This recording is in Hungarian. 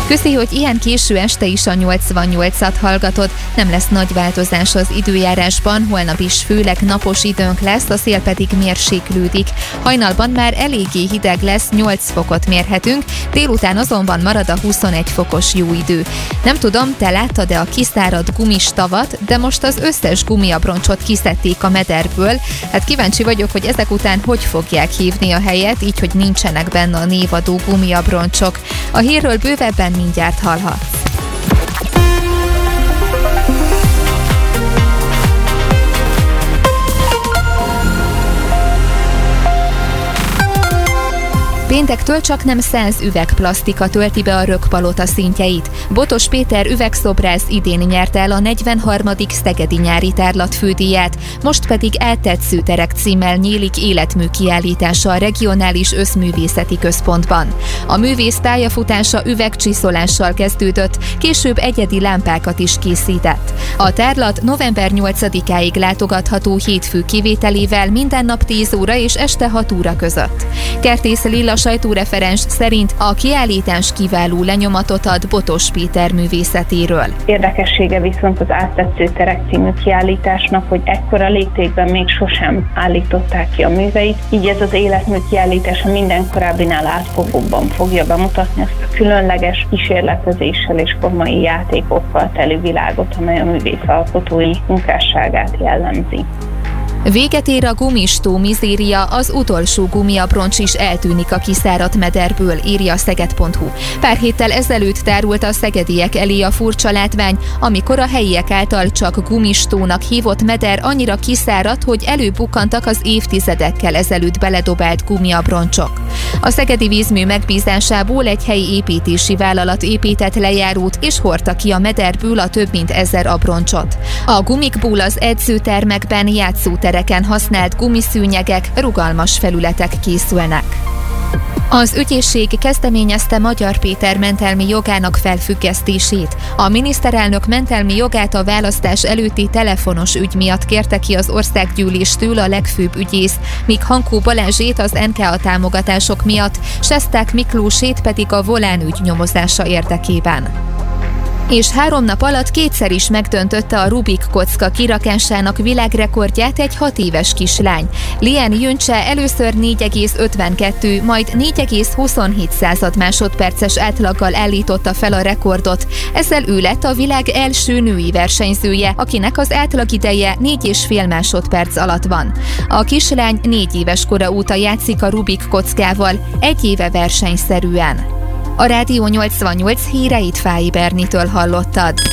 Köszi, hogy ilyen késő este is a 88-at hallgatod. Nem lesz nagy változás az időjárásban, holnap is főleg napos időnk lesz, a szél pedig mérséklődik. Hajnalban már eléggé hideg lesz, 8 fokot mérhetünk, délután azonban marad a 21 fokos jó idő. Nem tudom, te láttad-e a kiszáradt gumis tavat, de most az összes gumiabroncsot kiszedték a mederből. Hát kíváncsi vagyok, hogy ezek után hogy fogják hívni a helyet, így, hogy nincsenek benne a névadó gumiabroncsok. A hírről bővebben mindjárt hallhatsz. Péntektől csak nem 100 üveg plasztika tölti be a Rökkpalota szintjeit. Botos Péter üvegszobrász idén nyerte el a 43. Szegedi Nyári Tárlat fődíját, most pedig Eltetsző terek címmel nyílik életmű kiállítása a Regionális Összművészeti Központban. A művész pályafutása üvegcsiszolással kezdődött, később egyedi lámpákat is készített. A tárlat november 8-áig látogatható hétfő kivételével minden nap 10 óra és este 6 óra között. Kertész Lilla sajtóreferens szerint a kiállítás kiváló lenyomatot ad Botos Péter művészetéről. Érdekessége viszont az Áttetsző terek című kiállításnak, hogy ekkora léptékben még sosem állították ki a műveit, így ez az életmű kiállítása minden korábbinál átfogóbban fogja bemutatni azt a különleges kísérletezéssel és formai játékokkal teli világot, amely a művész alkotói munkásságát jellemzi. Véget ér a gumistó mizéria, az utolsó gumiabroncs is eltűnik a kiszáradt mederből, írja Szeged.hu. Pár héttel ezelőtt tárult a szegediek elé a furcsa látvány, amikor a helyiek által csak gumistónak hívott meder annyira kiszáradt, hogy előbukkantak az évtizedekkel ezelőtt beledobált gumiabroncsok. A Szegedi Vízmű megbízásából egy helyi építési vállalat épített lejárót és hordta ki a mederből a több mint 1000 abroncsot. A gumikból az edzőtermekben, játszótereken használt gumiszőnyegek, rugalmas felületek készülnek. Az ügyészség kezdeményezte Magyar Péter mentelmi jogának felfüggesztését. A miniszterelnök mentelmi jogát a választás előtti telefonos ügy miatt kérte ki az országgyűléstől a legfőbb ügyész, míg Hankó Balázsét az NKA támogatások miatt, Sesták Miklósét pedig a Volán ügy nyomozása érdekében. És 3 nap alatt kétszer is megdöntötte a Rubik kocka kirakásának világrekordját egy 6 éves kislány. Lien Jöncse először 4,52, majd 4,27 másodperces átlaggal állította fel a rekordot. Ezzel ő lett a világ első női versenyzője, akinek az átlagideje 4,5 másodperc alatt van. A kislány 4 éves kora óta játszik a Rubik kockával, 1 éve versenyszerűen. A Rádió 88 híreit Fáy Bernitől hallottad.